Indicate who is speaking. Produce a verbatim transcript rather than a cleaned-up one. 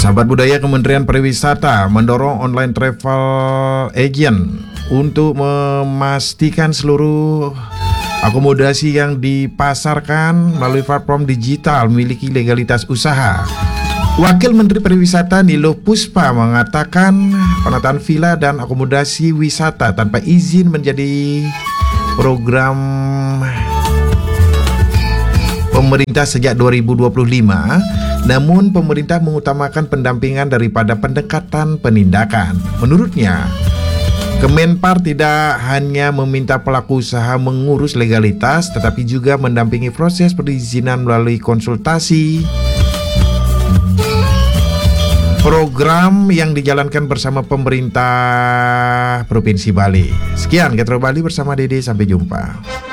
Speaker 1: Sahabat budaya, Kementerian Pariwisata mendorong online travel agent untuk memastikan seluruh akomodasi yang dipasarkan melalui platform digital memiliki legalitas usaha. Wakil Menteri Pariwisata Nilo Puspa mengatakan penataan villa dan akomodasi wisata tanpa izin menjadi program pemerintah sejak dua ribu dua puluh lima. Namun pemerintah mengutamakan pendampingan daripada pendekatan penindakan. Menurutnya, Kemenpar tidak hanya meminta pelaku usaha mengurus legalitas, tetapi juga mendampingi proses perizinan melalui konsultasi program yang dijalankan bersama pemerintah Provinsi Bali. Sekian Getro Bali bersama Dede, sampai jumpa.